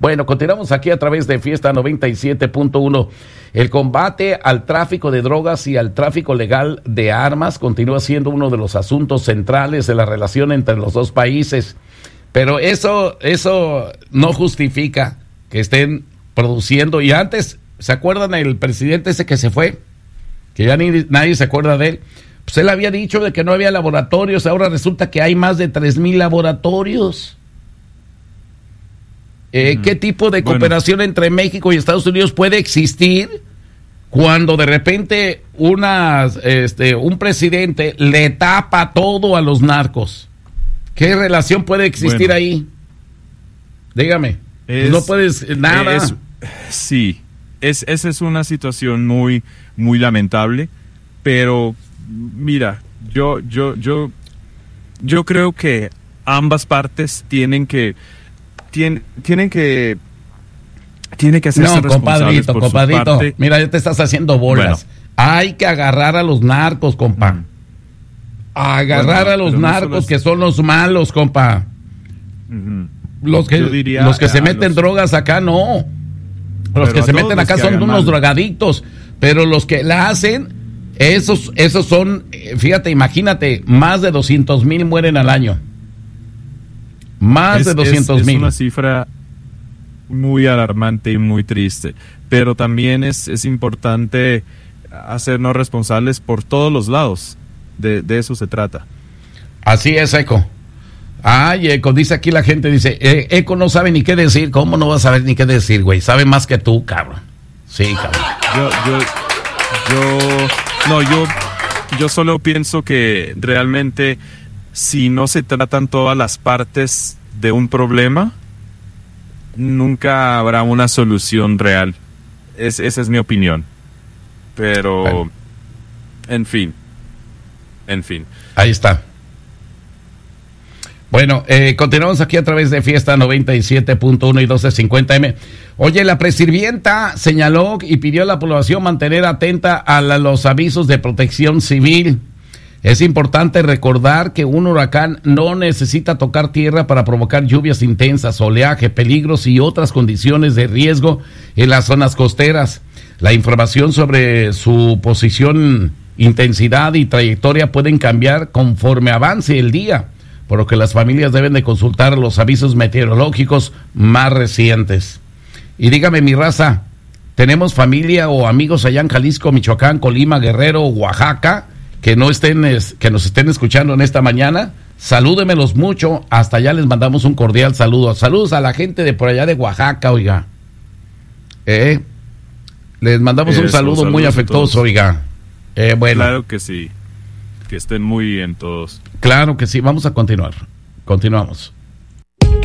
Bueno, continuamos aquí a través de Fiesta 97.1. El combate al tráfico de drogas y al tráfico legal de armas continúa siendo uno de los asuntos centrales de la relación entre los dos países. Pero eso no justifica que estén produciendo. Y antes, ¿se acuerdan el presidente ese que se fue? Que ya nadie se acuerda de él. Pues él había dicho de que no había laboratorios, ahora resulta que hay más de 3,000 laboratorios. ¿Qué tipo de cooperación entre México y Estados Unidos puede existir cuando de repente un presidente le tapa todo a los narcos? ¿Qué relación puede existir ahí? Dígame. No puedes nada. Esa es una situación muy, muy lamentable, pero mira, yo creo que ambas partes tienen que hacerse responsables por su parte. Mira, ya te estás haciendo bolas. Bueno. Hay que agarrar a los narcos, compa. Agarrar a los narcos, que son los malos, compa. Los que se meten drogas acá, no. Los que se meten acá son unos drogadictos. Pero los que la hacen, esos son, fíjate, imagínate, más de 200,000 mueren al año. Más de 200,000. Es una cifra muy alarmante y muy triste. Pero también es importante hacernos responsables por todos los lados. De eso se trata. Así es, Eco. Ay, Eco, dice aquí la gente, dice, Eco no sabe ni qué decir. ¿Cómo no va a saber ni qué decir, güey? Sabe más que tú, cabrón. Sí, cabrón. Yo solo pienso que realmente si no se tratan todas las partes de un problema, nunca habrá una solución real. Esa es mi opinión. Pero, bueno. En fin. Ahí está. Bueno, continuamos aquí a través de Fiesta 97.1 y 1250M. Oye, la presirvienta señaló y pidió a la población mantener atenta a los avisos de protección civil. Es importante recordar que un huracán no necesita tocar tierra para provocar lluvias intensas, oleaje, peligros y otras condiciones de riesgo en las zonas costeras. La información sobre su posición, intensidad y trayectoria pueden cambiar conforme avance el día, por lo que las familias deben de consultar los avisos meteorológicos más recientes. Y dígame, mi raza, ¿tenemos familia o amigos allá en Jalisco, Michoacán, Colima, Guerrero, Oaxaca, que nos estén escuchando en esta mañana? Salúdemelos mucho, hasta allá les mandamos un cordial saludo. Saludos a la gente de por allá de Oaxaca, oiga. Les mandamos un saludo muy afectuoso, oiga. Bueno. Claro que sí. Que estén muy bien todos. Claro que sí. Vamos a continuar. Continuamos.